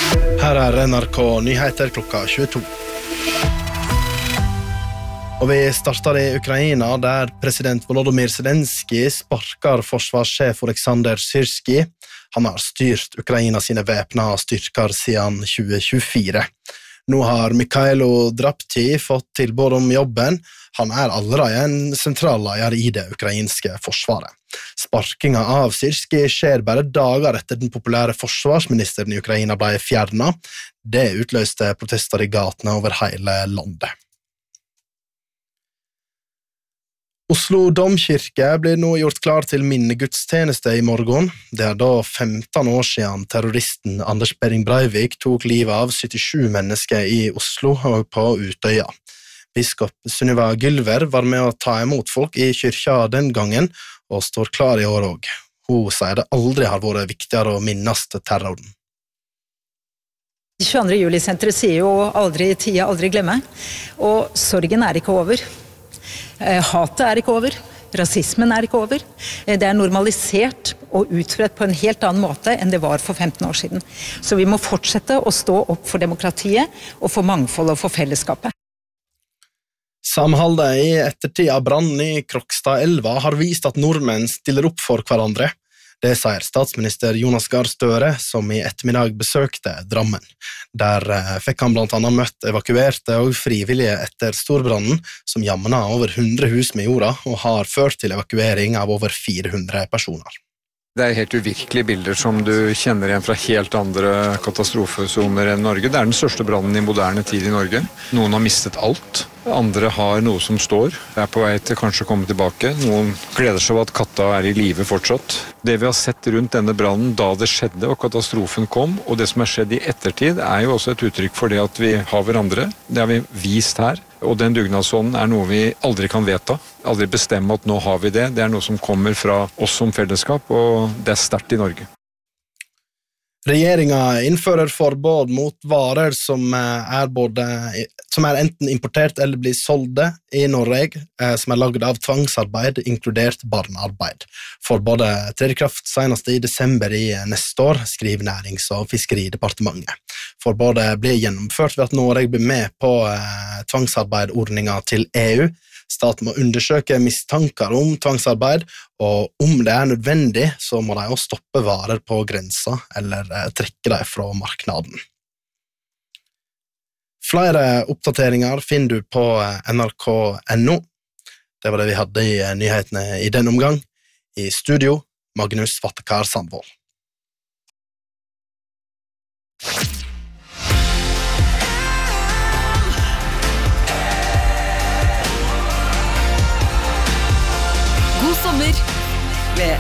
Her NRK Nyheter klokka 22. Og vi starter i Ukraina, der president Volodymyr Zelensky sparker forsvarssjef Oleksandr Syrskij. Han har styrt Ukraina sine væpnede styrker siden 2024. Nå har Mikhailo Drapti fått tilbud om jobben. Han allerede en sentralleder i det ukrainske forsvaret. Sparkinga av Syrskij skjer bare dager etter den populære forsvarsministeren i Ukraina ble fjernet. Det utløste protester i gatene over hele landet. Oslo Domkirke blir nå gjort klar til minnegudstjeneste i morgen. Det da 15 år siden terroristen Anders Behring Breivik tok livet av 77 mennesker i Oslo og på Utøya. Biskop Sunniva Gylver var med å ta imot folk i kyrkja den gangen, og står klar i år også. Hun sier det aldri har vært viktigere å minnes terroren. 22. juli-senteret sier jo aldri i tida, aldri glemme, og sorgen ikke over. Hatet ikke over, rasismen ikke over. Det normalisert og utbredt på en helt annen måte enn det var for 15 år siden. Så vi må fortsette å stå opp for demokratiet og for mangfold og for fellesskapet. Samholdet i ettertid av brannen i Krokstadelva har vist at nordmenn stiller opp for hverandre. Det sier statsminister Jonas Gahr Støre, som i ettermiddag besøkte Drammen. Der fikk han blant annet møtt evakuerte og frivillige etter storbrannen, som jamna over 100 hus med jorda og har ført til evakuering av over 400 personer. Det helt uvirkelige bilder som du kjenner igjen fra helt andre katastrofesoner enn Norge. Det den største brannen i moderne tid i Norge. Noen har mistet alt. Andre har noe som står. På vei til kanskje å komme tilbake. Noen gleder seg over at katta i live fortsatt. Det vi har sett rundt denne brannen da det skjedde og katastrofen kom, og det som har skjedd i ettertid, jo også et uttrykk for det at vi har hverandre. Det har vi vist her. Og den dugnadsånden noe vi aldri kan vedta. Aldri bestemme at nå har vi det. Det noe som kommer fra oss som fellesskap, og det sterkt i Norge. Regjeringa innfører forbud mot varer som enten importert eller blir solgte i Norge, som laget av tvangsarbeid, inkludert barnearbeid. Forbudet trer i kraft senest i desember i neste år, skriver Nærings- og Fiskeridepartementet. Forbudet blir gjennomført ved at Norge blir med på tvangsarbeidordninga til EU. Staten må undersøke mistanker om tvangsarbeid, og om det nødvendig, så må de også stoppe varer på grensa eller trekke dem fra marknaden. Flere oppdateringer finner du på nrk.no. Det var det vi hadde i nyhetene i denne omgang. I studio, Magnus Vattekar Sandvold. God sommer!